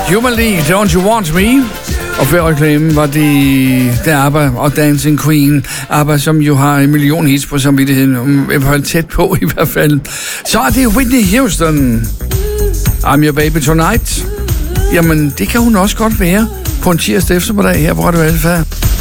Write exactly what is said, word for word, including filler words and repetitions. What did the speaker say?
Human League, Don't You Want Me? Og før reklamen var det der ABBA og Dancing Queen. ABBA, som jo har en million hits på samvittigheden. Jeg var tæt på i hvert fald. Så er det Whitney Houston. I'm Your Baby Tonight. Jamen, det kan hun også godt være på en tirsdag eftermiddag her på Radio Alfa.